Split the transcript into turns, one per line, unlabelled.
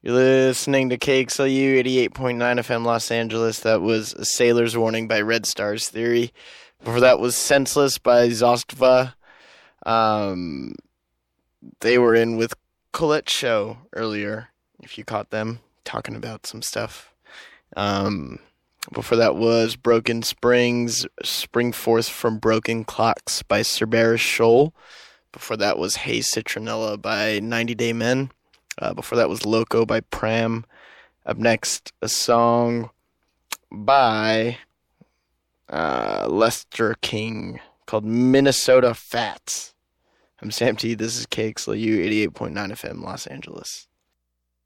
You're listening to KXLU 88.9 FM Los Angeles. That was A Sailor's Warning by Red Stars Theory. Before that was Senseless by Zostva. They were in with Colette Show earlier, if you caught them talking about some stuff. Before that was Broken Springs, Spring Force from Broken Clocks by Cerberus Shoal. Before that was Hey Citronella by 90 Day Men. Before that was Loco by Pram. Up next, a song by Lester King called Minnesota Fats. I'm Sam T. This is KXLU 88.9 FM Los Angeles.